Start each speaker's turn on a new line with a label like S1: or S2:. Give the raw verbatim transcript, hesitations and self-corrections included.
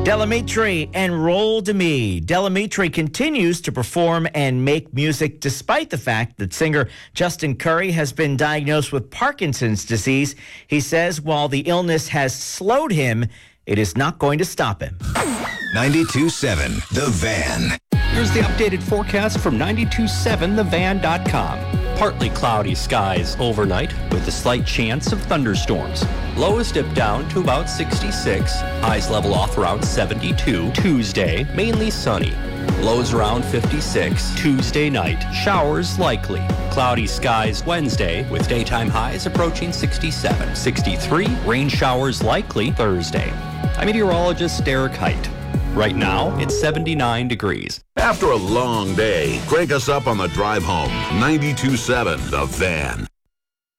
S1: Delamitri and Roll to Me. Delamitri continues to perform and make music despite the fact that singer Justin Curry has been diagnosed with Parkinson's disease. He says while the illness has slowed him, it is not going to stop him.
S2: ninety-two point seven The Van.
S3: Here's the updated forecast from ninety-two point seven the van dot com. Partly cloudy skies overnight with a slight chance of thunderstorms. Lows dip down to about sixty-six. Highs level off around seventy-two. Tuesday, mainly sunny. Lows around fifty-six. Tuesday night, showers likely. Cloudy skies Wednesday with daytime highs approaching sixty-seven. sixty-three, rain showers likely Thursday. I'm meteorologist Derek Height. Right now, it's seventy-nine degrees.
S4: After a long day, crank us up on the drive home. ninety-two point seven The Van.